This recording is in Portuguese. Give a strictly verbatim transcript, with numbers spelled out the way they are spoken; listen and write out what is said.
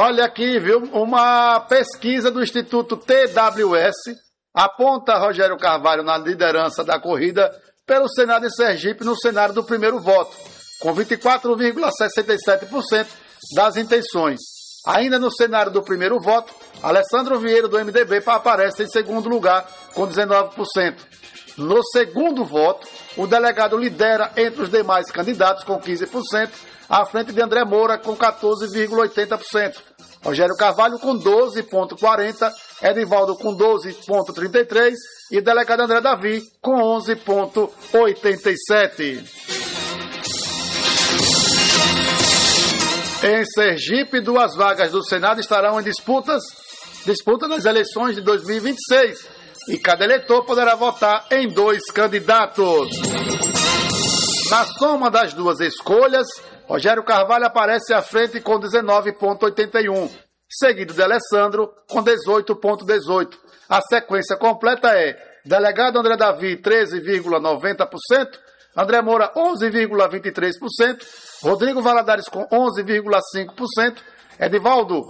Olha aqui, viu? Uma pesquisa do Instituto T W S aponta Rogério Carvalho na liderança da corrida pelo Senado em Sergipe no cenário do primeiro voto, com vinte e quatro vírgula sessenta e sete por cento das intenções. Ainda no cenário do primeiro voto, Alessandro Vieira, do M D B, aparece em segundo lugar, com dezenove por cento. No segundo voto, o delegado lidera entre os demais candidatos, com quinze por cento, à frente de André Moura, com quatorze vírgula oitenta por cento. Rogério Carvalho, com doze vírgula quarenta por cento, Edivaldo, com doze vírgula trinta e três por cento, e o delegado André Davi, com onze vírgula oitenta e sete por cento. Em Sergipe, duas vagas do Senado estarão em disputas, disputa nas eleições de dois mil e vinte e seis, e cada eleitor poderá votar em dois candidatos. Na soma das duas escolhas, Rogério Carvalho aparece à frente com dezenove vírgula oitenta e um, seguido de Alessandro com dezoito vírgula dezoito. A sequência completa é delegado André Davi, treze vírgula noventa por cento, André Moura, onze vírgula vinte e três por cento, Rodrigo Valadares com onze vírgula cinco por cento, Edivaldo